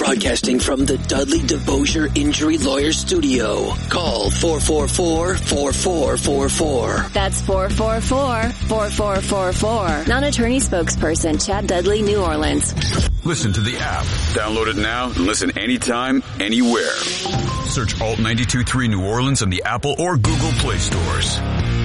Broadcasting from the Dudley DeBosier Injury Lawyer Studio. Call 444-4444. That's 444-4444. Non-attorney spokesperson Chad Dudley, New Orleans. Listen to the app. Download it now and listen anytime, anywhere. Search Alt 92.3 New Orleans in the Apple or Google Play stores.